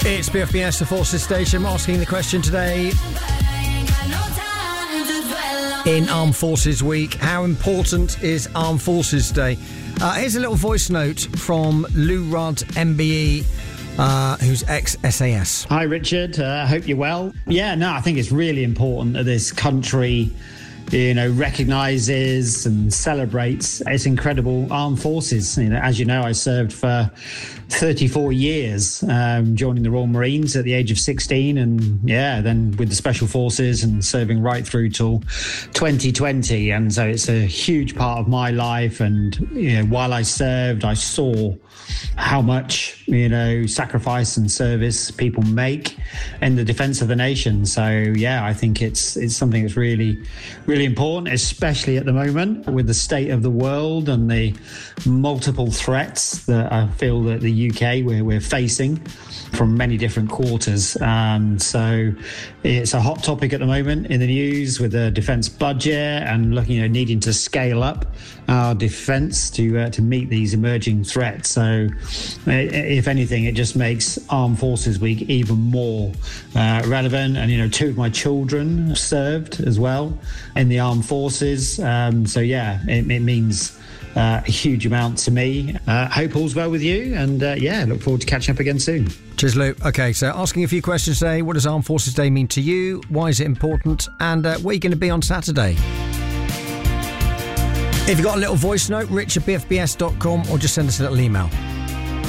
It's BFBS, the Forces Station. I'm asking the question today in Armed Forces Week. How important is Armed Forces Day? Here's a little voice note from Lou Rudd, MBE, who's ex-SAS. Hi, Richard. I hope you're well. I think it's really important that this country, recognises and celebrates its incredible armed forces. As you know, I served for 34 years, joining the Royal Marines at the age of 16, and then with the Special Forces and serving right through till 2020. And so it's a huge part of my life. And while I served, I saw how much sacrifice and service people make in the defence of the nation. So I think it's something that's really, really important, especially at the moment with the state of the world and the multiple threats that I feel that the UK we're facing from many different quarters. So it's a hot topic at the moment in the news with the defence budget and looking, needing to scale up our defence to meet these emerging threats. So if anything, it just makes Armed Forces Week even more relevant. And, two of my children served as well in the Armed Forces. It means a huge amount to me. Hope all's well with you, and look forward to catching up again soon. Cheers, Lou. Okay, so asking a few questions today. What does Armed Forces Day mean to you? Why is it important? And where are you going to be on Saturday? If you've got a little voice note, rich@bfbs.com, or just send us a little email.